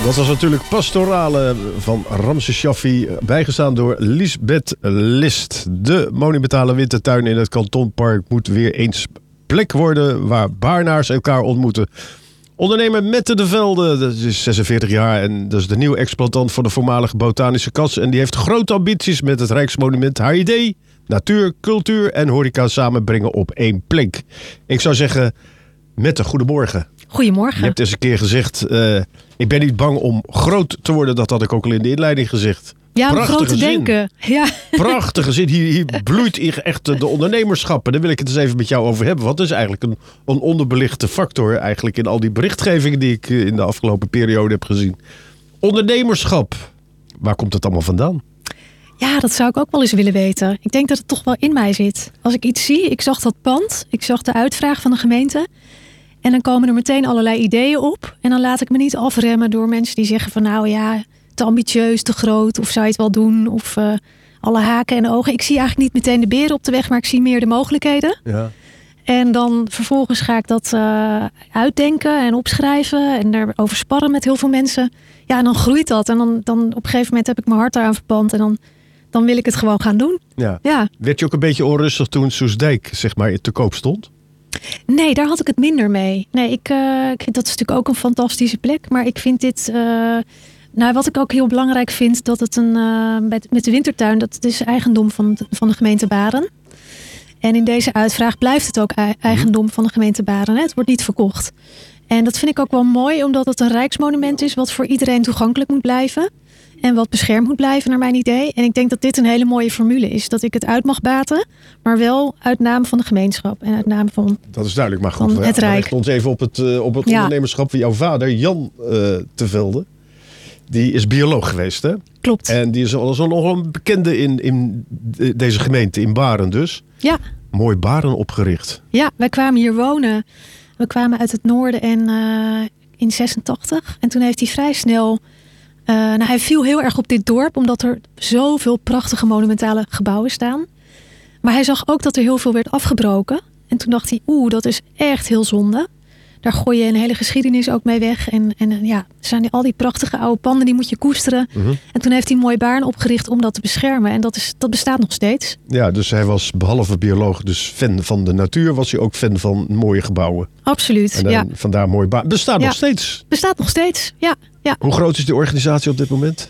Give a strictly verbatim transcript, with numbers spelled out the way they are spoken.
Dat was natuurlijk Pastorale van Ramses Shaffi, bijgestaan door Liesbeth List. De monumentale wintertuin in het Kantonpark moet weer eens plek worden waar Baarnaars elkaar ontmoeten. Ondernemer Mette de Velde, dat is zesenveertig jaar en dat is de nieuwe exploitant van de voormalige botanische kas. En die heeft grote ambities met het Rijksmonument. Haar idee: natuur, cultuur en horeca samenbrengen op één plek. Ik zou zeggen, Mette, goedemorgen. Goedemorgen. Je hebt eens een keer gezegd, uh, ik ben niet bang om groot te worden. Dat had ik ook al in de inleiding gezegd. Ja, om Prachtige groot te zin. denken. Ja. Prachtige zin. Hier, hier bloeit echt de ondernemerschap. En daar wil ik het eens even met jou over hebben. Want dat is eigenlijk een, een onderbelichte factor eigenlijk in al die berichtgevingen die ik in de afgelopen periode heb gezien. Ondernemerschap. Waar komt het allemaal vandaan? Ja, dat zou ik ook wel eens willen weten. Ik denk dat het toch wel in mij zit. Als ik iets zie, ik zag dat pand, ik zag de uitvraag van de gemeente. En dan komen er meteen allerlei ideeën op. En dan laat ik me niet afremmen door mensen die zeggen van nou ja, te ambitieus, te groot. Of zou je het wel doen? Of uh, alle haken en ogen. Ik zie eigenlijk niet meteen de beren op de weg, maar ik zie meer de mogelijkheden. Ja. En dan vervolgens ga ik dat uh, uitdenken en opschrijven. En daarover sparren met heel veel mensen. Ja, en dan groeit dat. En dan, dan op een gegeven moment heb ik mijn hart daaraan verpand. En dan, dan wil ik het gewoon gaan doen. Ja. Ja. Werd je ook een beetje onrustig toen Soestdijk zeg maar te koop stond? Nee, daar had ik het minder mee. Nee, ik, uh, ik vind dat is natuurlijk ook een fantastische plek. Maar ik vind dit... Uh, nou, wat ik ook heel belangrijk vind, dat het een... Uh, met, met de wintertuin, dat het is eigendom van, de, van de gemeente Baren. En in deze uitvraag blijft het ook eigendom van de gemeente Baren. Hè? Het wordt niet verkocht. En dat vind ik ook wel mooi, omdat het een rijksmonument is wat voor iedereen toegankelijk moet blijven. En wat beschermd moet blijven, naar mijn idee. En ik denk dat dit een hele mooie formule is. Dat ik het uit mag baten, maar wel uit naam van de gemeenschap. En uit naam van Dat is duidelijk, maar goed. Van het we Rijk. richten ons even op het, uh, op het Ja. ondernemerschap van jouw vader, Jan uh, te Velde. Die is bioloog geweest, hè? Klopt. En die is al zo nogal een bekende in, in deze gemeente, in Baren dus. Ja. Mooi Baren opgericht. Ja, wij kwamen hier wonen. We kwamen uit het noorden en uh, in zesentachtig. En toen heeft hij vrij snel... Uh, nou, hij viel heel erg op dit dorp, omdat er zoveel prachtige monumentale gebouwen staan. Maar hij zag ook dat er heel veel werd afgebroken. En toen dacht hij, oeh, dat is echt heel zonde. Daar gooi je een hele geschiedenis ook mee weg. En, en ja, zijn al die prachtige oude panden, die moet je koesteren. Mm-hmm. En toen heeft hij Mooi Baarn opgericht om dat te beschermen. En dat, is, dat bestaat nog steeds. Ja, dus hij was behalve bioloog dus fan van de natuur, was hij ook fan van mooie gebouwen. Absoluut, En dan ja. vandaar Mooi Baarn. Bestaat Ja. nog steeds. Bestaat nog steeds, ja. ja. Hoe groot is die organisatie op dit moment?